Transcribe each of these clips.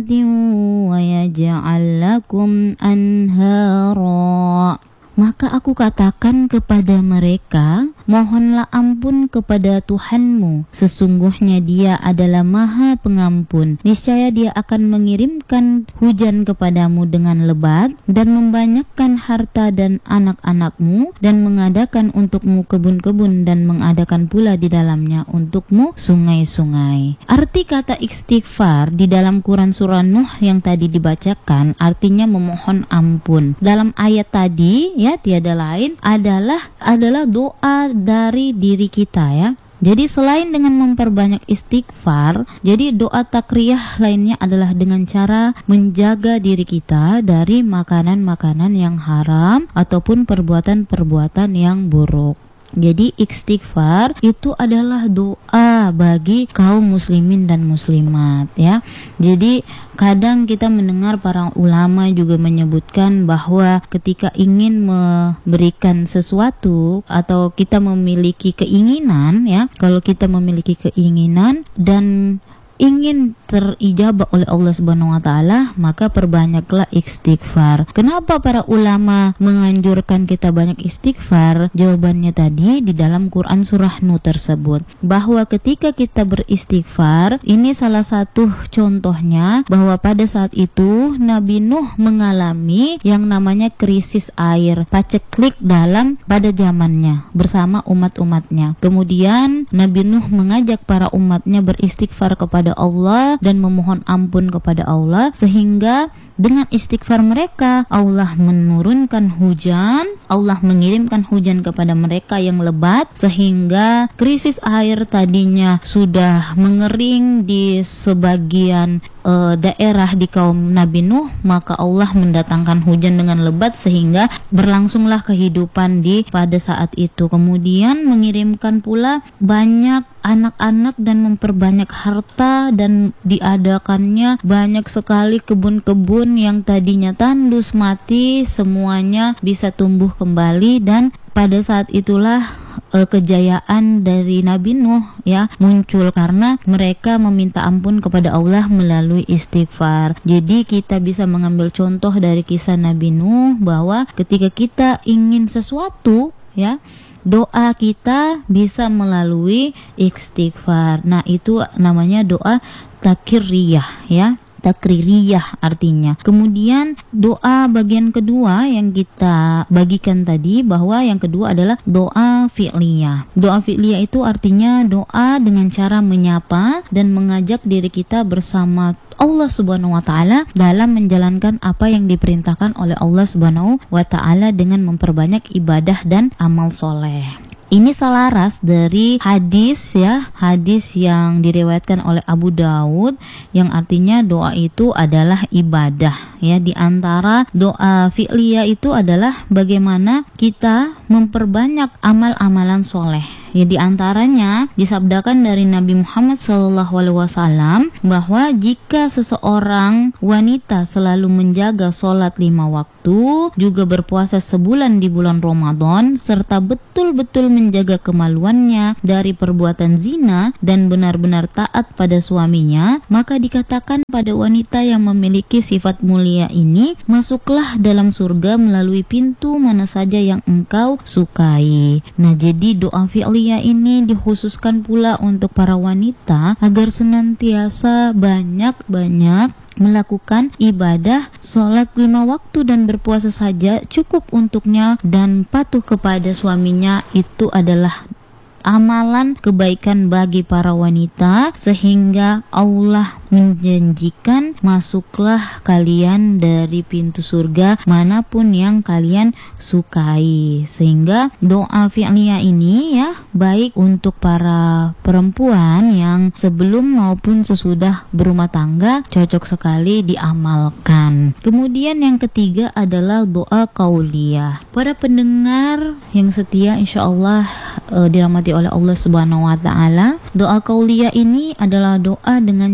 wa yaj'al lakum anhara. Maka aku katakan kepada mereka, mohonlah ampun kepada Tuhanmu. Sesungguhnya Dia adalah Maha Pengampun. Niscaya Dia akan mengirimkan hujan kepadamu dengan lebat dan membanyakkan harta dan anak-anakmu dan mengadakan untukmu kebun-kebun dan mengadakan pula di dalamnya untukmu sungai-sungai. Arti kata istighfar di dalam Quran surah Nuh yang tadi dibacakan artinya memohon ampun. Dalam ayat tadi ya tiada lain adalah doa dari diri kita ya. Jadi selain dengan memperbanyak istighfar, jadi doa takriyah lainnya adalah dengan cara menjaga diri kita dari makanan-makanan yang haram ataupun perbuatan-perbuatan yang buruk. Jadi istighfar itu adalah doa bagi kaum muslimin dan muslimat ya. Jadi kadang kita mendengar para ulama juga menyebutkan bahwa ketika ingin memberikan sesuatu atau kita memiliki keinginan ya, kalau kita memiliki keinginan dan ingin terijabah oleh Allah Subhanahu wa taala, maka perbanyaklah istighfar. Kenapa para ulama menganjurkan kita banyak istighfar? Jawabannya tadi di dalam Quran surah Nuh tersebut, bahwa ketika kita beristighfar, ini salah satu contohnya bahwa pada saat itu Nabi Nuh mengalami yang namanya krisis air, paceklik pada zamannya bersama umat-umatnya. Kemudian Nabi Nuh mengajak para umatnya beristighfar kepada Allah dan memohon ampun kepada Allah, sehingga dengan istighfar mereka Allah menurunkan hujan, Allah mengirimkan hujan kepada mereka yang lebat, sehingga krisis air tadinya sudah mengering di sebagian daerah di kaum Nabi Nuh, maka Allah mendatangkan hujan dengan lebat sehingga berlangsunglah kehidupan pada saat itu. Kemudian mengirimkan pula banyak anak-anak dan memperbanyak harta, dan diadakannya banyak sekali kebun-kebun yang tadinya tandus mati, semuanya bisa tumbuh kembali. Dan pada saat itulah kejayaan dari Nabi Nuh ya muncul karena mereka meminta ampun kepada Allah melalui istighfar. Jadi kita bisa mengambil contoh dari kisah Nabi Nuh bahwa ketika kita ingin sesuatu ya, doa kita bisa melalui istighfar. Nah, itu namanya doa takriyah ya. Takririyah artinya. Kemudian doa bagian kedua yang kita bagikan tadi, bahwa yang kedua adalah doa fi'liyah. Doa fi'liyah itu artinya doa dengan cara menyapa dan mengajak diri kita bersama Allah Subhanahu wa taala dalam menjalankan apa yang diperintahkan oleh Allah Subhanahu wa taala dengan memperbanyak ibadah dan amal soleh. Ini selaras dari hadis ya, hadis yang diriwayatkan oleh Abu Dawud yang artinya doa itu adalah ibadah ya. Di antara doa fi'liyah itu adalah bagaimana kita memperbanyak amal-amalan soleh. Ya, di antaranya disabdakan dari Nabi Muhammad SAW bahwa jika seseorang wanita selalu menjaga sholat 5 waktu, juga berpuasa sebulan di bulan Ramadan, serta betul-betul menjaga kemaluannya dari perbuatan zina dan benar-benar taat pada suaminya, maka dikatakan pada wanita yang memiliki sifat mulia ini, masuklah dalam surga melalui pintu mana saja yang engkau sukai. Nah, jadi doa fi'liyah ini dikhususkan pula untuk para wanita agar senantiasa banyak-banyak melakukan ibadah sholat 5 waktu dan berpuasa saja cukup untuknya, dan patuh kepada suaminya itu adalah amalan kebaikan bagi para wanita, sehingga Allah menjanjikan masuklah kalian dari pintu surga manapun yang kalian sukai. Sehingga doa fi'liyah ini ya baik untuk para perempuan yang sebelum maupun sesudah berumah tangga cocok sekali diamalkan. Kemudian yang ketiga adalah doa qauliyah. Para pendengar yang setia insyaallah dirahmati oleh Allah Subhanahu wa taala, doa qauliyah ini adalah doa dengan cara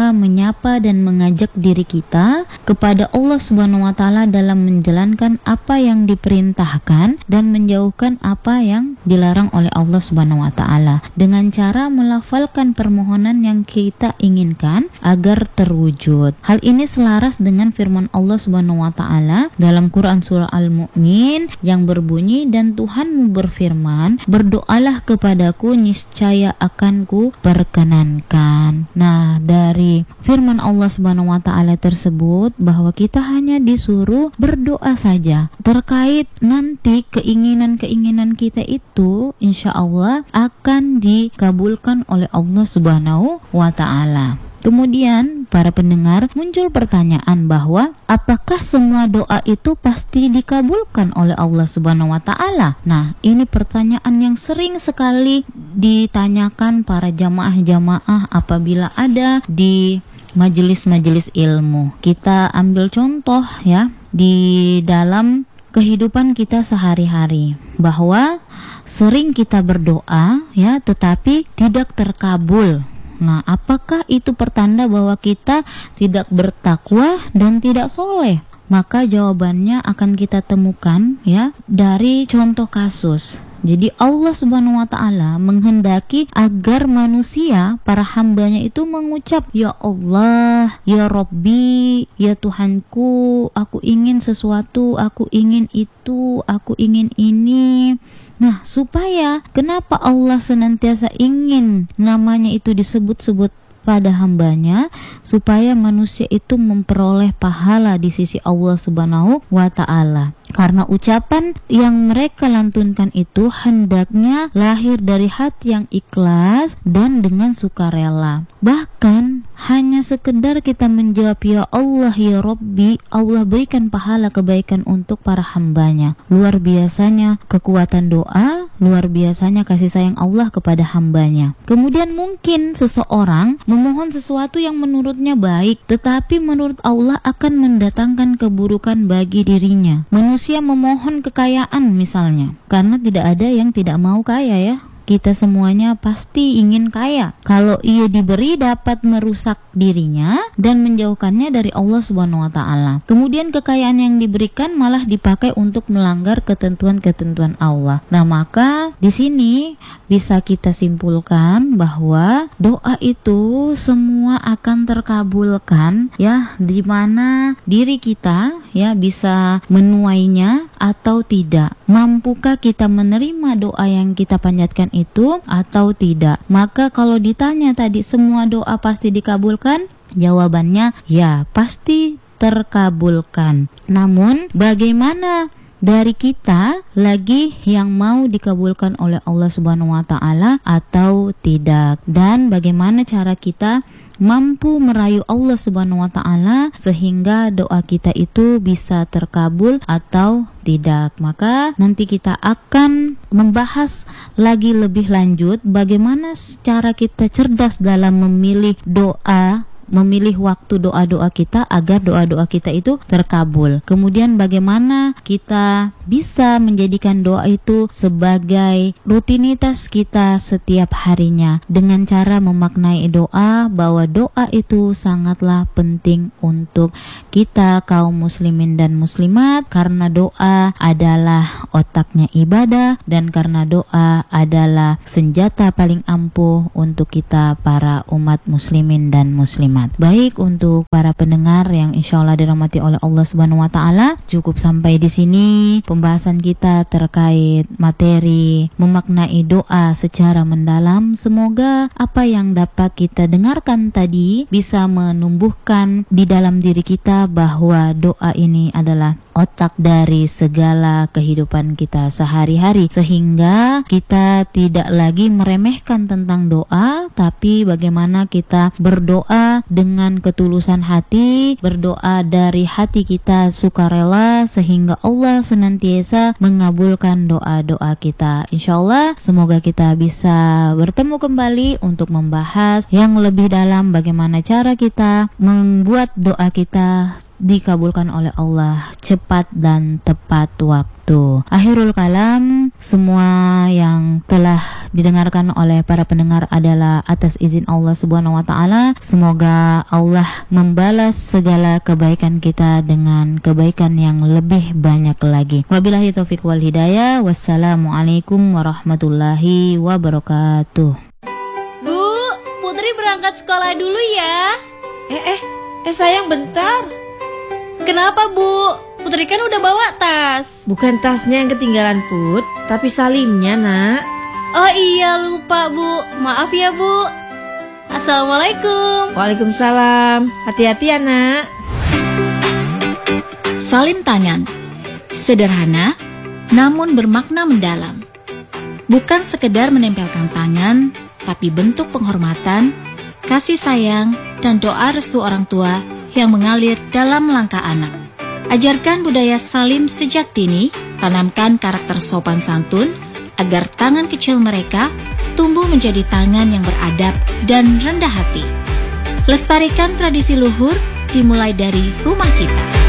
berusaha menyapa dan mengajak diri kita kepada Allah Subhanahu wa taala dalam menjalankan apa yang diperintahkan dan menjauhkan apa yang dilarang oleh Allah Subhanahu wa taala dengan cara melafalkan permohonan yang kita inginkan agar terwujud. Hal ini selaras dengan firman Allah Subhanahu wa taala dalam Quran surah Al-Mu'min yang berbunyi, dan Tuhanmu berfirman, berdoalah kepadaku niscaya akan ku perkenankan. Nah, dari firman Allah Subhanahu wa taala tersebut bahwa kita hanya disuruh berdoa saja terkait nanti keinginan-keinginan kita itu insya Allah akan dikabulkan oleh Allah Subhanahu wa taala. Kemudian para pendengar, muncul pertanyaan bahwa apakah semua doa itu pasti dikabulkan oleh Allah Subhanahu wa taala? Nah, ini pertanyaan yang sering sekali ditanyakan para jamaah-jamaah apabila ada di majelis-majelis ilmu. Kita ambil contoh ya di dalam kehidupan kita sehari-hari, bahwa sering kita berdoa ya tetapi tidak terkabul. Nah, apakah itu pertanda bahwa kita tidak bertakwa dan tidak soleh? Maka jawabannya akan kita temukan ya dari contoh kasus. Jadi Allah Subhanahu wa taala menghendaki agar manusia, para hambanya itu mengucap, ya Allah, ya Rabbi, ya Tuhanku, aku ingin sesuatu, aku ingin itu, aku ingin ini. Nah, supaya kenapa Allah senantiasa ingin namanya itu disebut-sebut pada hambanya, supaya manusia itu memperoleh pahala di sisi Allah Subhanahu wa taala. Karena ucapan yang mereka lantunkan itu hendaknya lahir dari hati yang ikhlas dan dengan sukarela. Bahkan hanya sekedar kita menjawab ya Allah ya Rabbi, Allah berikan pahala kebaikan untuk para hambanya. Luar biasanya kekuatan doa, luar biasanya kasih sayang Allah kepada hambanya. Kemudian mungkin seseorang memohon sesuatu yang menurutnya baik, tetapi menurut Allah akan mendatangkan keburukan bagi dirinya. Manusia memohon kekayaan misalnya, karena tidak ada yang tidak mau kaya ya. Kita semuanya pasti ingin kaya. Kalau ia diberi dapat merusak dirinya dan menjauhkannya dari Allah Subhanahu wa taala. Kemudian kekayaan yang diberikan malah dipakai untuk melanggar ketentuan-ketentuan Allah. Nah, maka di sini bisa kita simpulkan bahwa doa itu semua akan terkabulkan ya, di mana diri kita ya bisa menuainya atau tidak. Mampukah kita menerima doa yang kita panjatkan itu atau tidak? Maka kalau ditanya tadi semua doa pasti dikabulkan, jawabannya ya pasti terkabulkan. Namun bagaimana dari kita lagi yang mau dikabulkan oleh Allah Subhanahu wa taala atau tidak, dan bagaimana cara kita mampu merayu Allah Subhanahu wa taala sehingga doa kita itu bisa terkabul atau tidak. Maka nanti kita akan membahas lagi lebih lanjut bagaimana cara kita cerdas dalam memilih doa, memilih waktu doa-doa kita agar doa-doa kita itu terkabul. Kemudian bagaimana kita bisa menjadikan doa itu sebagai rutinitas kita setiap harinya dengan cara memaknai doa bahwa doa itu sangatlah penting untuk kita kaum muslimin dan muslimat, karena doa adalah otaknya ibadah dan karena doa adalah senjata paling ampuh untuk kita para umat muslimin dan muslimat. Baik, untuk para pendengar yang insya Allah dirahmati oleh Allah Subhanahu wa taala, cukup sampai di sini pembahasan kita terkait materi memaknai doa secara mendalam. Semoga apa yang dapat kita dengarkan tadi bisa menumbuhkan di dalam diri kita bahwa doa ini adalah otak dari segala kehidupan kita sehari-hari, sehingga kita tidak lagi meremehkan tentang doa, tapi bagaimana kita berdoa dengan ketulusan hati, berdoa dari hati kita sukarela, sehingga Allah senantiasa mengabulkan doa-doa kita. Insyaallah semoga kita bisa bertemu kembali untuk membahas yang lebih dalam bagaimana cara kita membuat doa kita dikabulkan oleh Allah cepat dan tepat waktu. Akhirul kalam, semua yang telah didengarkan oleh para pendengar adalah atas izin Allah Subhanahu wa taala. Semoga Allah membalas segala kebaikan kita dengan kebaikan yang lebih banyak lagi. Wabillahi taufiq wal hidayah. Wassalamualaikum warahmatullahi wabarakatuh. Bu, Putri berangkat sekolah dulu ya. Sayang bentar. Kenapa Bu? Putri kan udah bawa tas. Bukan tasnya yang ketinggalan Put, tapi salimnya nak. Oh iya lupa Bu, maaf ya Bu. Assalamualaikum. Waalaikumsalam. Hati-hati ya nak. Salim tangan. Sederhana, namun bermakna mendalam. Bukan sekedar menempelkan tangan, tapi bentuk penghormatan, kasih sayang, dan doa restu orang tua yang mengalir dalam langkah anak. Ajarkan budaya salim sejak dini, tanamkan karakter sopan santun, agar tangan kecil mereka tumbuh menjadi tangan yang beradab dan rendah hati. Lestarikan tradisi luhur dimulai dari rumah kita.